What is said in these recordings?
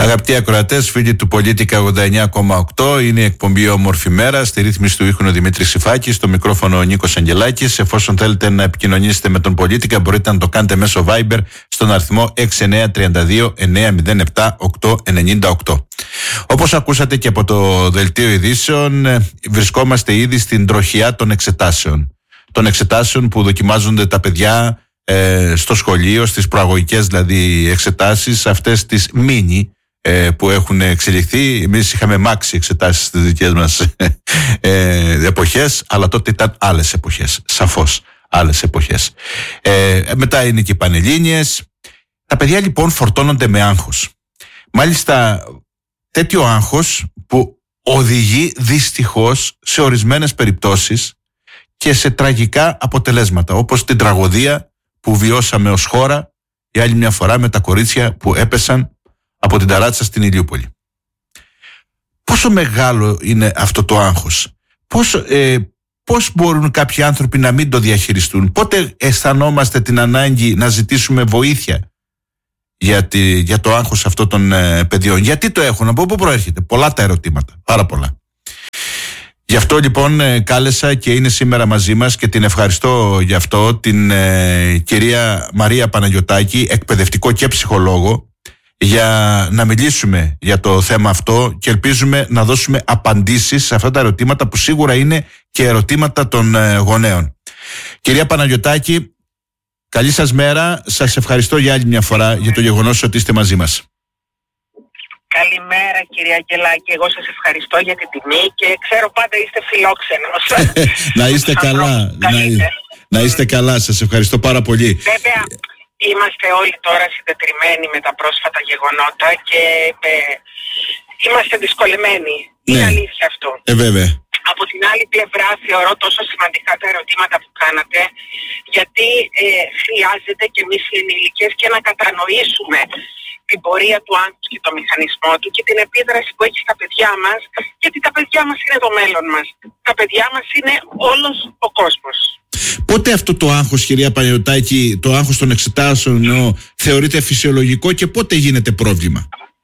Αγαπητοί ακροατές, φίλοι του Πολίτικα 89,8, είναι η εκπομπή Όμορφη Μέρα. Στη ρύθμιση του ήχου ο Δημήτρης Σιφάκης, στο μικρόφωνο ο Νίκος Αγγελάκης. Εφόσον θέλετε να επικοινωνήσετε με τον Πολίτικα, μπορείτε να το κάνετε μέσω Viber στον αριθμό 6932-907-898. Όπως ακούσατε και από το δελτίο ειδήσεων, βρισκόμαστε ήδη στην τροχιά των εξετάσεων. Των εξετάσεων που δοκιμάζονται τα παιδιά στο σχολείο, στις προαγωγικές δηλαδή εξετάσεις, αυτές τις μίνι που έχουν εξελιχθεί. Εμείς είχαμε μάξι εξετάσεις στις δικές μας εποχές, αλλά τότε ήταν άλλες εποχές, σαφώς άλλες εποχές. Μετά είναι και οι πανελλήνιες. Τα παιδιά λοιπόν φορτώνονται με άγχος. Μάλιστα τέτοιο άγχος που οδηγεί δυστυχώς σε ορισμένες περιπτώσεις και σε τραγικά αποτελέσματα, όπως την τραγωδία που βιώσαμε ως χώρα για άλλη μια φορά με τα κορίτσια που έπεσαν από την ταράτσα στην Ηλιούπολη. Πόσο μεγάλο είναι αυτό το άγχος, πώς μπορούν κάποιοι άνθρωποι να μην το διαχειριστούν, πότε αισθανόμαστε την ανάγκη να ζητήσουμε βοήθεια για το άγχος αυτό των παιδιών, γιατί το έχουν, από πού προέρχεται, πολλά τα ερωτήματα, πάρα πολλά. Γι' αυτό λοιπόν κάλεσα και είναι σήμερα μαζί μας και την ευχαριστώ γι' αυτό την κυρία Μαρία Παναγιωτάκη, εκπαιδευτικό και ψυχολόγο, για να μιλήσουμε για το θέμα αυτό και ελπίζουμε να δώσουμε απαντήσεις σε αυτά τα ερωτήματα που σίγουρα είναι και ερωτήματα των γονέων. Κυρία Παναγιωτάκη, καλή σας μέρα, σας ευχαριστώ για άλλη μια φορά για το γεγονός ότι είστε μαζί μας. Καλημέρα κυρία Αγγελάκη, εγώ σας ευχαριστώ για την τιμή και ξέρω πάντα είστε φιλόξενος. Να είστε καλά, να είστε καλά, σας ευχαριστώ πάρα πολύ. Βέβαια είμαστε όλοι τώρα συντετριμμένοι με τα πρόσφατα γεγονότα και είμαστε δυσκολεμένοι. Είναι αλήθεια αυτό. Βέβαια. Από την άλλη πλευρά θεωρώ τόσο σημαντικά τα ερωτήματα που κάνατε, γιατί χρειάζεται και εμείς οι ενήλικες και να κατανοήσουμε την πορεία του άγχους και το μηχανισμό του και την επίδραση που έχει στα παιδιά μας, γιατί τα παιδιά μας είναι το μέλλον μας. Τα παιδιά μας είναι όλος ο κόσμος. Πότε αυτό το άγχος, κυρία Παναγιωτάκη, το άγχος των εξετάσεων θεωρείται φυσιολογικό και πότε γίνεται πρόβλημα?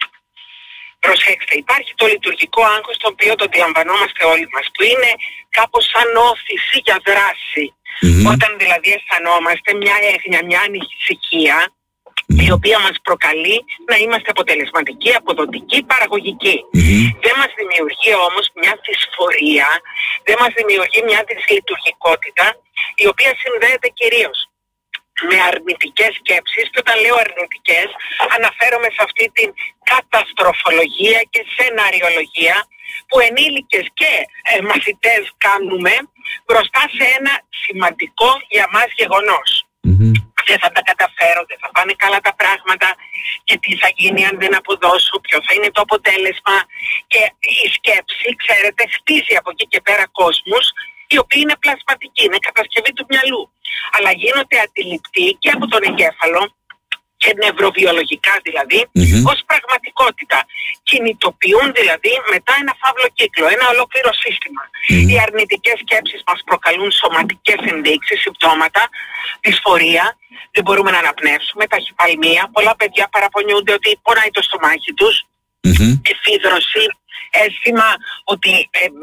Προσέξτε, υπάρχει το λειτουργικό άγχος, το οποίο το αντιλαμβανόμαστε όλοι μας, που είναι κάπως σαν όθηση για δράση. Όταν δηλαδή αισθανόμαστε μια έγνοια, μια ανησυχία, η οποία μας προκαλεί να είμαστε αποτελεσματικοί, αποδοτικοί, παραγωγικοί. Δεν μας δημιουργεί όμως μια δυσφορία, δεν μας δημιουργεί μια δυσλειτουργικότητα, η οποία συνδέεται κυρίως με αρνητικές σκέψεις, και όταν λέω αρνητικές αναφέρομαι σε αυτή την καταστροφολογία και σεναριολογία που ενήλικες και μαθητές κάνουμε μπροστά σε ένα σημαντικό για μας γεγονός. Δεν θα τα καταφέρω, δεν θα πάνε καλά τα πράγματα και τι θα γίνει αν δεν αποδώσω, ποιο θα είναι το αποτέλεσμα. Και η σκέψη, ξέρετε, χτίζει από εκεί και πέρα κόσμους οι οποίοι είναι πλασματικοί, είναι κατασκευή του μυαλού, αλλά γίνονται αντιληπτοί και από τον εγκέφαλο και νευροβιολογικά δηλαδή, ως πραγματικότητα. Κινητοποιούν δηλαδή μετά ένα φαύλο κύκλο, ένα ολόκληρο σύστημα. Οι αρνητικές σκέψεις μας προκαλούν σωματικές ενδείξεις, συμπτώματα, δυσφορία, δεν μπορούμε να αναπνεύσουμε, ταχυπαλμία. Πολλά παιδιά παραπονιούνται ότι πονάει το στομάχι τους, εφίδρωση, αίσθημα ότι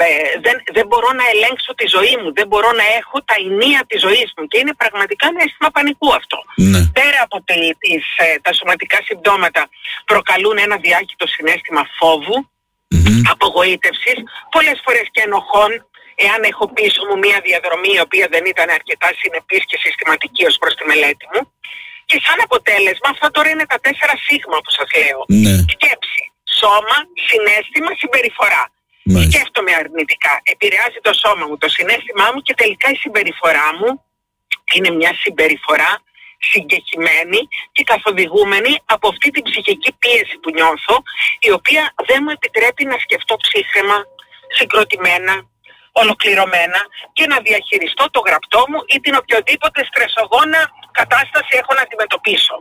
δεν μπορώ να ελέγξω τη ζωή μου, δεν μπορώ να έχω τα ηνία της ζωής μου, και είναι πραγματικά ένα αίσθημα πανικού αυτό. Πέρα από τα σωματικά συμπτώματα, προκαλούν ένα διάχυτο συναίσθημα φόβου, απογοήτευσης, πολλές φορές και ενοχών, εάν έχω πίσω μου μια διαδρομή η οποία δεν ήταν αρκετά συνεπής και συστηματική ως προς τη μελέτη μου. Και σαν αποτέλεσμα, αυτά τώρα είναι τα 4 σίγμα που σας λέω. Σκέψη, σώμα, συναίσθημα, συμπεριφορά. Σκέφτομαι αρνητικά, επηρεάζει το σώμα μου, το συναίσθημά μου και τελικά η συμπεριφορά μου είναι μια συμπεριφορά συγκεκριμένη και καθοδηγούμενη από αυτή την ψυχική πίεση που νιώθω, η οποία δεν μου επιτρέπει να σκεφτώ ψύχραιμα, συγκροτημένα, ολοκληρωμένα και να διαχειριστώ το γραπτό μου ή την οποιοδήποτε στρεσογόνα κατάσταση έχω να αντιμετωπίσω.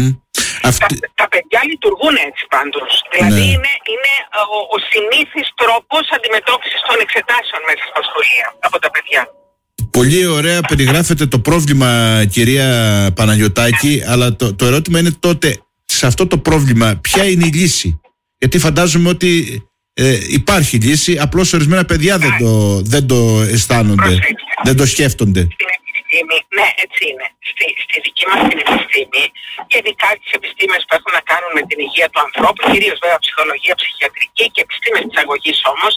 Τα παιδιά λειτουργούν έτσι πάντως. Δηλαδή είναι ο συνήθις τρόπος αντιμετώπισης των εξετάσεων μέσα στα σχολεία από τα παιδιά. Πολύ ωραία περιγράφετε το πρόβλημα, κυρία Παναγιωτάκη, αλλά το ερώτημα είναι τότε, σε αυτό το πρόβλημα ποια είναι η λύση? Γιατί φαντάζομαι ότι υπάρχει λύση, απλώς ορισμένα παιδιά δεν το αισθάνονται, δεν το σκέφτονται. Ναι, έτσι είναι. Στη δική μας την επιστήμη και ειδικά τις επιστήμες που έχουν να κάνουν με την υγεία του ανθρώπου, κυρίως βέβαια ψυχολογία, ψυχιατρική και επιστήμες της αγωγής όμως,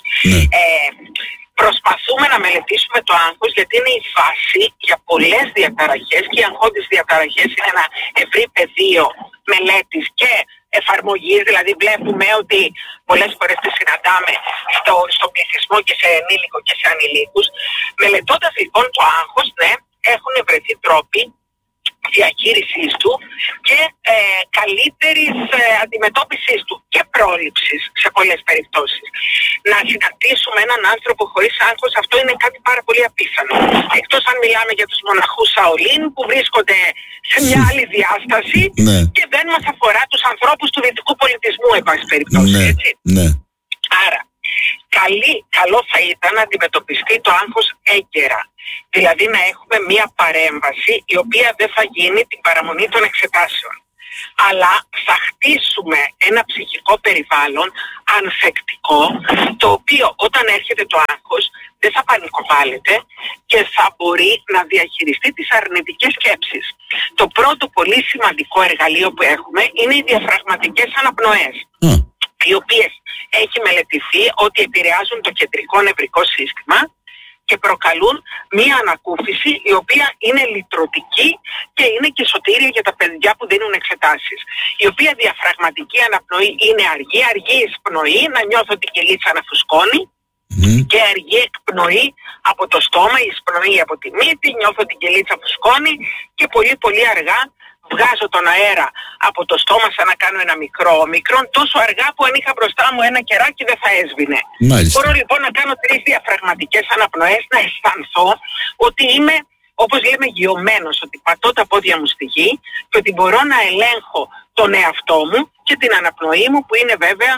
προσπαθούμε να μελετήσουμε το άγχος, γιατί είναι η βάση για πολλές διαταραχές και οι αγχώδεις διαταραχές είναι ένα ευρύ πεδίο μελέτης και εφαρμογής. Δηλαδή βλέπουμε ότι πολλές φορές τις συναντάμε στο πληθυσμό και σε ενήλικο και σε ανηλίκους. Μελετώντας λοιπόν το άγχος, ναι, έχουν βρεθεί τρόποι διαχείρισης του και καλύτερης αντιμετώπισης του και πρόληψης σε πολλές περιπτώσεις. Να συναντήσουμε έναν άνθρωπο χωρίς άγχος, αυτό είναι κάτι πάρα πολύ απίθανο. Εκτός αν μιλάμε για τους μοναχούς Σαολίν που βρίσκονται σε μια άλλη διάσταση και δεν μας αφορά τους ανθρώπους του δυτικού πολιτισμού, εν πάση περιπτώσει. Έτσι. Άρα, καλό θα ήταν να αντιμετωπιστεί το άγχος έγκαιρα. Δηλαδή να έχουμε μία παρέμβαση η οποία δεν θα γίνει την παραμονή των εξετάσεων. Αλλά θα χτίσουμε ένα ψυχικό περιβάλλον ανθεκτικό, το οποίο όταν έρχεται το άγχος δεν θα πανικοβάλλεται και θα μπορεί να διαχειριστεί τις αρνητικές σκέψεις. Το πρώτο πολύ σημαντικό εργαλείο που έχουμε είναι οι διαφραγματικές αναπνοές, οι οποίες έχει μελετηθεί ότι επηρεάζουν το κεντρικό νευρικό σύστημα και προκαλούν μία ανακούφιση η οποία είναι λυτρωτική και είναι και σωτήρια για τα παιδιά που δίνουν εξετάσεις. Η οποία διαφραγματική αναπνοή είναι αργή εισπνοή, να νιώθω την κελίτσα να φουσκώνει, και αργή εκπνοή από το στόμα, η εισπνοή από τη μύτη, νιώθω την κελίτσα φουσκώνει και πολύ πολύ αργά βγάζω τον αέρα από το στόμα σαν να κάνω ένα μικρό τόσο αργά που αν είχα μπροστά μου ένα κεράκι δεν θα έσβηνε. Μπορώ λοιπόν να κάνω 3 διαφραγματικές αναπνοές, να αισθανθώ ότι είμαι, όπως λέμε, γιωμένος, ότι πατώ τα πόδια μου στη γη και ότι μπορώ να ελέγχω τον εαυτό μου και την αναπνοή μου, που είναι βέβαια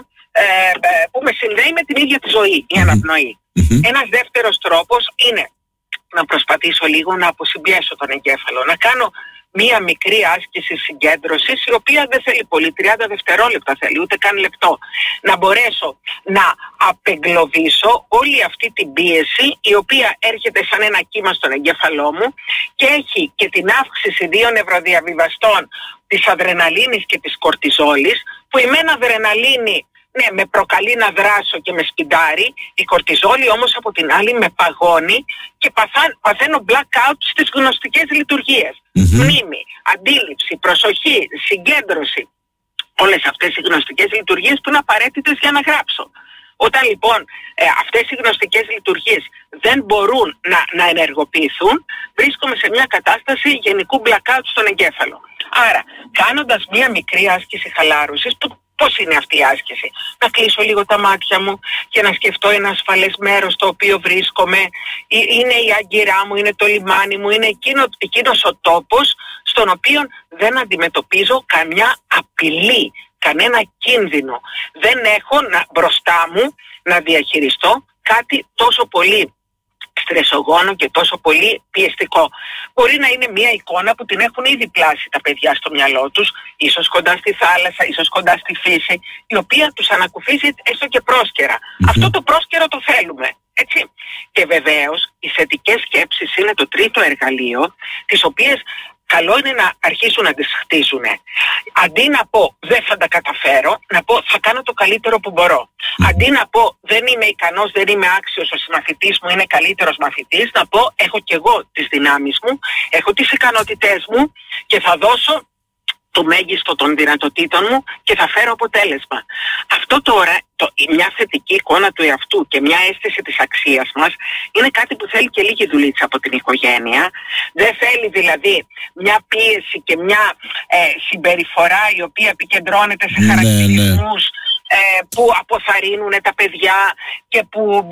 που με συνδέει με την ίδια τη ζωή, η αναπνοή. Ένας δεύτερος τρόπος είναι να προσπαθήσω λίγο να αποσυμπιέσω τον εγκέφαλο, να κάνω μία μικρή άσκηση συγκέντρωσης, η οποία δεν θέλει πολύ, 30 δευτερόλεπτα θέλει, ούτε καν λεπτό. Να μπορέσω να απεγκλωβίσω όλη αυτή την πίεση, η οποία έρχεται σαν ένα κύμα στον εγκέφαλό μου και έχει και την αύξηση 2 νευροδιαβιβαστών, της αδρεναλίνης και της κορτιζόλης, που εμένα αδρεναλίνη με προκαλεί να δράσω και με σπιντάρει, η κορτιζόλη όμως από την άλλη με παγώνει και παθαίνω blackout στις γνωστικές λειτουργίες. Μνήμη, αντίληψη, προσοχή, συγκέντρωση. Όλες αυτές οι γνωστικές λειτουργίες που είναι απαραίτητες για να γράψω. Όταν λοιπόν αυτές οι γνωστικές λειτουργίες δεν μπορούν να ενεργοποιηθούν, βρίσκομαι σε μια κατάσταση γενικού blackout στον εγκέφαλο. Άρα, κάνοντας μια μικρή άσκηση χαλάρωσης, πώς είναι αυτή η άσκηση? Να κλείσω λίγο τα μάτια μου και να σκεφτώ ένα ασφαλές μέρος στο οποίο βρίσκομαι. Είναι η άγκυρά μου, είναι το λιμάνι μου, είναι εκείνος ο τόπος στον οποίο δεν αντιμετωπίζω καμιά απειλή, κανένα κίνδυνο. Δεν έχω μπροστά μου να διαχειριστώ κάτι τόσο πολύ στρεσογόνο και τόσο πολύ πιεστικό. Μπορεί να είναι μια εικόνα που την έχουν ήδη πλάσει τα παιδιά στο μυαλό τους, ίσως κοντά στη θάλασσα, ίσως κοντά στη φύση, η οποία τους ανακουφίζει έστω και πρόσκαιρα. Αυτό το πρόσκαιρο το θέλουμε, έτσι. Και βεβαίως οι θετικές σκέψεις είναι το τρίτο εργαλείο, τις οποίες καλό είναι να αρχίσουν να τις χτίζουν. Αντί να πω δεν θα τα καταφέρω, να πω θα κάνω το καλύτερο που μπορώ. Αντί να πω δεν είμαι ικανός, δεν είμαι άξιος, ο συμμαθητής μου είναι καλύτερος μαθητής, να πω έχω κι εγώ τις δυνάμεις μου, έχω τις ικανότητές μου και θα δώσω το μέγιστο των δυνατοτήτων μου και θα φέρω αποτέλεσμα. Αυτό τώρα, μια θετική εικόνα του εαυτού και μια αίσθηση της αξίας μας, είναι κάτι που θέλει και λίγη δουλίτσα από την οικογένεια. Δεν θέλει δηλαδή μια πίεση και μια συμπεριφορά η οποία επικεντρώνεται σε χαρακτηρισμούς που αποθαρρύνουν τα παιδιά και που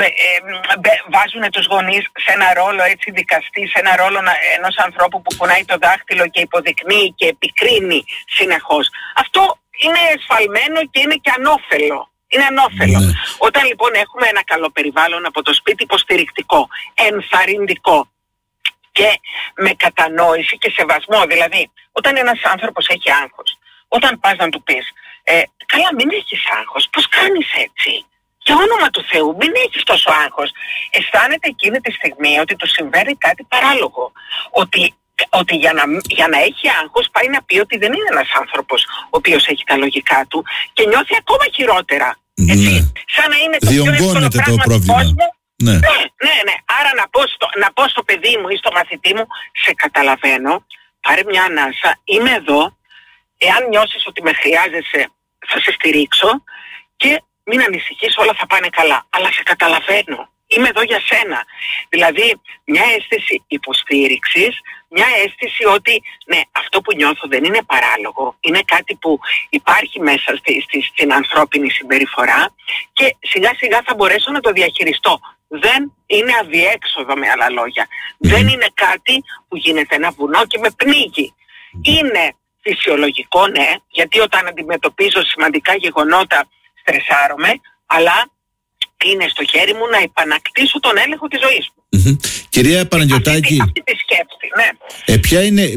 βάζουν τους γονείς σε ένα ρόλο έτσι δικαστή, σε ένα ρόλο ενός ανθρώπου που κουνάει το δάχτυλο και υποδεικνύει και επικρίνει συνεχώς. Αυτό είναι εσφαλμένο και είναι και ανώφελο. Είναι ανώφελο. Όταν λοιπόν έχουμε ένα καλό περιβάλλον από το σπίτι, υποστηρικτικό, ενθαρρυντικό και με κατανόηση και σεβασμό, δηλαδή όταν ένας άνθρωπος έχει άγχος, όταν πας να του πεις καλά, μην έχεις άγχος. Πώς κάνεις έτσι? Για όνομα του Θεού, μην έχεις τόσο άγχος. Αισθάνεται εκείνη τη στιγμή ότι του συμβαίνει κάτι παράλογο. Ότι για να έχει άγχος πάει να πει ότι δεν είναι ένας άνθρωπος ο οποίος έχει τα λογικά του και νιώθει ακόμα χειρότερα. Έτσι, σαν να είναι το πιο εύκολο πράγμα του κόσμου. Ναι. Ναι. Άρα να πω στο παιδί μου ή στο μαθητή μου, σε καταλαβαίνω, πάρε μια ανάσα, είμαι εδώ, εάν νιώσεις ότι με χρειάζεσαι θα σε στηρίξω και μην ανησυχείς, όλα θα πάνε καλά. Αλλά σε καταλαβαίνω, είμαι εδώ για σένα. Δηλαδή μια αίσθηση υποστήριξης, μια αίσθηση ότι ναι, αυτό που νιώθω δεν είναι παράλογο, είναι κάτι που υπάρχει μέσα στην ανθρώπινη συμπεριφορά και σιγά σιγά θα μπορέσω να το διαχειριστώ. Δεν είναι αδιέξοδο, με άλλα λόγια. Δεν είναι κάτι που γίνεται ένα βουνό και με πνίγει. Είναι φυσιολογικό, ναι, γιατί όταν αντιμετωπίζω σημαντικά γεγονότα στρεσάρομαι, αλλά είναι στο χέρι μου να επανακτήσω τον έλεγχο της ζωής μου. Κυρία Παναγιωτάκη, αυτή τη σκέψη, ναι.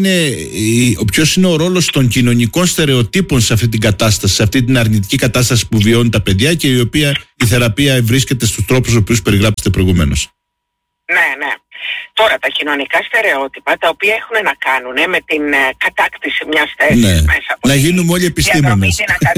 Ποιος είναι ο ρόλος των κοινωνικών στερεοτύπων σε αυτή την κατάσταση, σε αυτή την αρνητική κατάσταση που βιώνουν τα παιδιά και η οποία η θεραπεία βρίσκεται στους τρόπους τους οποίους περιγράψετε προηγουμένως? Ναι. Τώρα τα κοινωνικά στερεότυπα τα οποία έχουν να κάνουν με την κατάκτηση μιας θέσης μέσα από να γίνουμε όλοι επιστήμονες.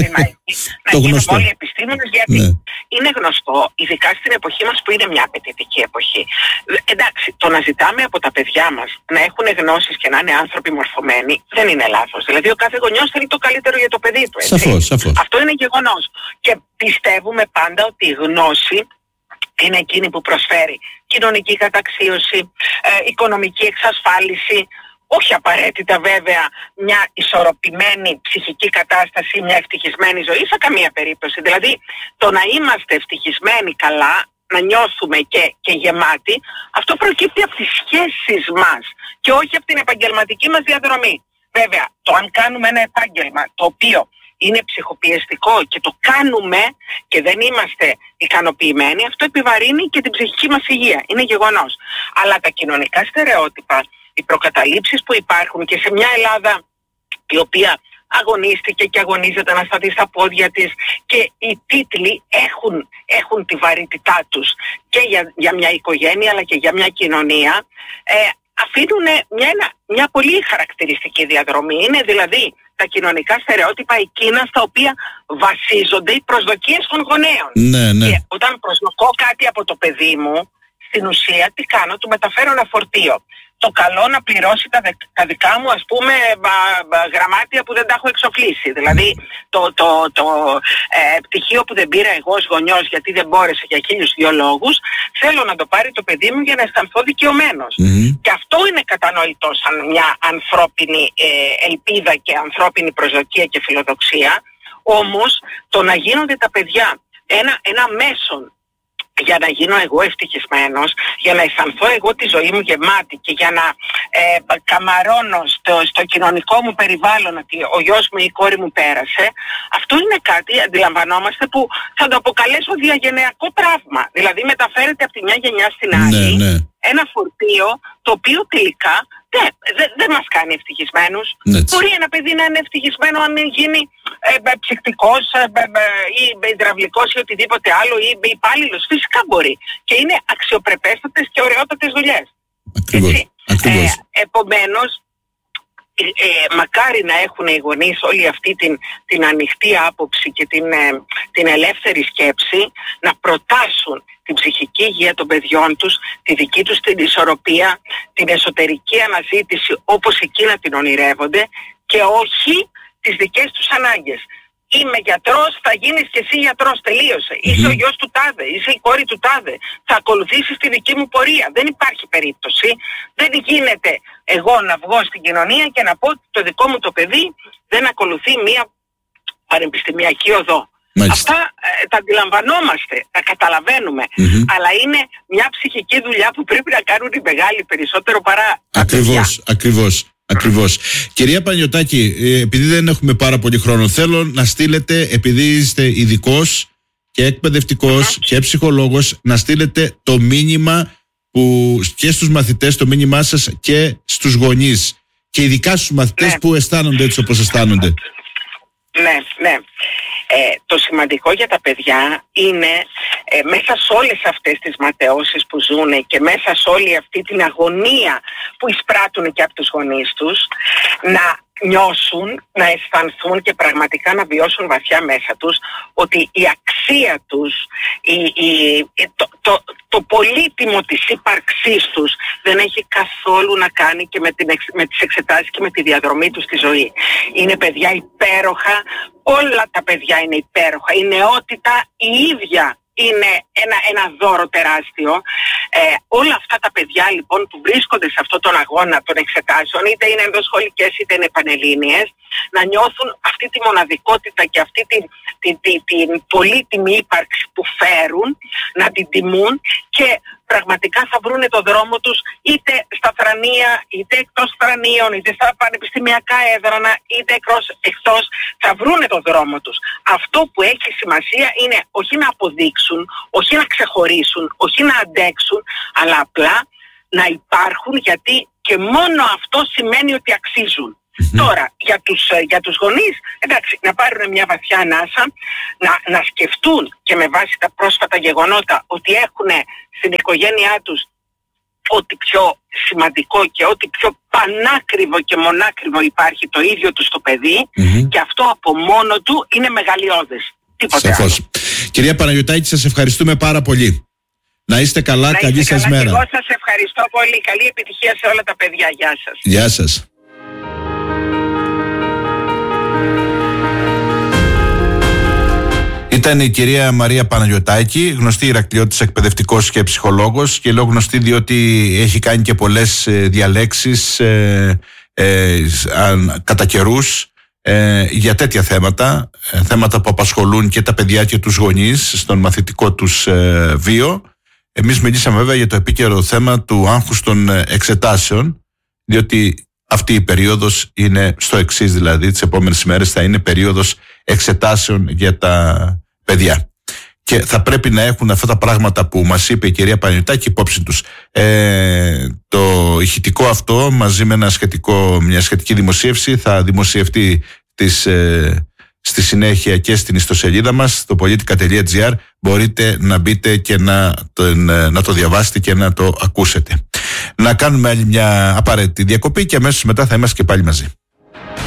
Να γίνουμε όλοι επιστήμονες, γιατί είναι γνωστό, ειδικά στην εποχή μας που είναι μια απαιτητική εποχή. Εντάξει, το να ζητάμε από τα παιδιά μας να έχουν γνώσεις και να είναι άνθρωποι μορφωμένοι δεν είναι λάθος. Δηλαδή ο κάθε γονιός θέλει το καλύτερο για το παιδί του. Σαφώς. Αυτό είναι γεγονός. Και πιστεύουμε πάντα ότι η γνώση είναι εκείνη που προσφέρει κοινωνική καταξίωση, οικονομική εξασφάλιση, όχι απαραίτητα βέβαια μια ισορροπημένη ψυχική κατάσταση, μια ευτυχισμένη ζωή σε καμία περίπτωση. Δηλαδή το να είμαστε ευτυχισμένοι καλά, να νιώθουμε και γεμάτοι, αυτό προκύπτει από τις σχέσεις μας και όχι από την επαγγελματική μας διαδρομή. Βέβαια, το αν κάνουμε ένα επάγγελμα το οποίο είναι ψυχοπιεστικό και το κάνουμε και δεν είμαστε ικανοποιημένοι, αυτό επιβαρύνει και την ψυχική μας υγεία. Είναι γεγονός. Αλλά τα κοινωνικά στερεότυπα, οι προκαταλήψεις που υπάρχουν και σε μια Ελλάδα η οποία αγωνίστηκε και αγωνίζεται να σταθεί στα πόδια της και οι τίτλοι έχουν τη βαρύτητά τους και για μια οικογένεια αλλά και για μια κοινωνία, αφήνουν μια πολύ χαρακτηριστική διαδρομή. Είναι δηλαδή τα κοινωνικά στερεότυπα εκείνα στα οποία βασίζονται οι προσδοκίες των γονέων. Ναι. Και όταν προσδοκώ κάτι από το παιδί μου, στην ουσία τι κάνω? Του μεταφέρω ένα φορτίο. Το καλό να πληρώσει τα δικά μου, ας πούμε, γραμμάτια που δεν τα έχω εξοφλήσει. Δηλαδή το πτυχίο που δεν πήρα εγώ ως γονιός γιατί δεν μπόρεσε για 1002 λόγους, θέλω να το πάρει το παιδί μου για να αισθανθώ δικαιωμένος. Και αυτό είναι κατανοητό σαν μια ανθρώπινη ελπίδα και ανθρώπινη προσδοκία και φιλοδοξία. Όμως το να γίνονται τα παιδιά ένα μέσον για να γίνω εγώ ευτυχισμένος, για να αισθανθώ εγώ τη ζωή μου γεμάτη και για να καμαρώνω στο κοινωνικό μου περιβάλλον ότι ο γιος μου ή η κόρη μου πέρασε, αυτό είναι κάτι, αντιλαμβανόμαστε, που θα το αποκαλέσω διαγενειακό τραύμα. Δηλαδή μεταφέρεται από τη μια γενιά στην άλλη ένα φορτίο το οποίο τελικά δεν μας κάνει ευτυχισμένους. Μπορεί ένα παιδί να είναι ευτυχισμένο αν γίνει ψυκτικός ή υδραυλικός ή οτιδήποτε άλλο ή υπάλληλος. Φυσικά μπορεί. Και είναι αξιοπρεπέστατες και ωραιότατες δουλειές. Ακριβώς. Επομένως, μακάρι να έχουν οι γονείς όλη αυτή την ανοιχτή άποψη και την ελεύθερη σκέψη να προτάσουν την ψυχική υγεία των παιδιών τους, τη δική τους την ισορροπία, την εσωτερική αναζήτηση όπως εκείνα την ονειρεύονται και όχι τις δικές τους ανάγκες. Είμαι γιατρός, θα γίνεις και εσύ γιατρός, τελείωσε. Είσαι ο γιος του τάδε, είσαι η κόρη του τάδε. Θα ακολουθήσεις τη δική μου πορεία. Δεν υπάρχει περίπτωση. Δεν γίνεται εγώ να βγω στην κοινωνία και να πω ότι το δικό μου το παιδί δεν ακολουθεί μία πανεπιστημιακή οδό. Αυτά τα αντιλαμβανόμαστε, τα καταλαβαίνουμε. Αλλά είναι μια ψυχική δουλειά που πρέπει να κάνουν οι μεγάλοι περισσότερο παρά τα παιδιά. Ακριβώς. Κυρία Παναγιωτάκη, επειδή δεν έχουμε πάρα πολύ χρόνο, θέλω να στείλετε, επειδή είστε ειδικός και εκπαιδευτικός και ψυχολόγος, να στείλετε το μήνυμα που και στους μαθητές, το μήνυμά σας και στους γονείς και ειδικά στους μαθητές που αισθάνονται έτσι όπως αισθάνονται. Ναι. Το σημαντικό για τα παιδιά είναι μέσα σε όλες αυτές τις ματαιώσεις που ζουν και μέσα σε όλη αυτή την αγωνία που εισπράττουν και από τους γονείς τους, να νιώσουν, να αισθανθούν και πραγματικά να βιώσουν βαθιά μέσα τους ότι η αξία τους, το πολύτιμο της ύπαρξής τους δεν έχει καθόλου να κάνει και με τις εξετάσεις και με τη διαδρομή τους στη ζωή. Είναι παιδιά υπέροχα, όλα τα παιδιά είναι υπέροχα, η νεότητα η ίδια είναι ένα δώρο τεράστιο. Όλα αυτά τα παιδιά λοιπόν που βρίσκονται σε αυτόν τον αγώνα των εξετάσεων, είτε είναι ενδοσχολικές είτε είναι πανελλήνιες, να νιώθουν αυτή τη μοναδικότητα και αυτή την πολύτιμη ύπαρξη που φέρουν, να την τιμούν και πραγματικά θα βρούνε το δρόμο τους είτε στα θρανία, είτε εκτός θρανίων, είτε στα πανεπιστημιακά έδρανα, είτε εκτός, θα βρούνε το δρόμο τους. Αυτό που έχει σημασία είναι όχι να αποδείξουν, όχι να ξεχωρίσουν, όχι να αντέξουν, αλλά απλά να υπάρχουν, γιατί και μόνο αυτό σημαίνει ότι αξίζουν. Τώρα, για τους γονείς, εντάξει, να πάρουν μια βαθιά ανάσα, να σκεφτούν και με βάση τα πρόσφατα γεγονότα ότι έχουν στην οικογένειά τους ό,τι πιο σημαντικό και ό,τι πιο πανάκριβο και μονάκριβο υπάρχει το ίδιο τους το παιδί, και αυτό από μόνο του είναι μεγαλειώδες. Τίποτε άλλο. Κυρία Παναγιωτάκη, σας ευχαριστούμε πάρα πολύ. Να είστε καλά, καλή σας μέρα. Εγώ σας ευχαριστώ πολύ. Καλή επιτυχία σε όλα τα παιδιά. Γεια σας. Γεια σας. Ήταν η κυρία Μαρία Παναγιωτάκη, γνωστή Ηρακλειώτης εκπαιδευτικός και ψυχολόγος, και λέω γνωστή διότι έχει κάνει και πολλές διαλέξεις κατά καιρούς για τέτοια θέματα, θέματα που απασχολούν και τα παιδιά και τους γονείς στον μαθητικό τους βίο. Εμείς μιλήσαμε βέβαια για το επίκαιρο θέμα του άγχους των εξετάσεων, διότι αυτή η περίοδος είναι στο εξής, δηλαδή τις επόμενες ημέρες θα είναι περίοδος εξετάσεων για τα παιδιά. Και θα πρέπει να έχουν αυτά τα πράγματα που μας είπε η κυρία Παναγιωτάκη υπόψη τους. Το ηχητικό αυτό μαζί με μια σχετική δημοσίευση θα δημοσιευτεί στη συνέχεια και στην ιστοσελίδα μας, στο politica.gr. Μπορείτε να μπείτε και να το διαβάσετε και να το ακούσετε. Να κάνουμε άλλη μια απαραίτητη διακοπή και αμέσως μετά θα είμαστε και πάλι μαζί.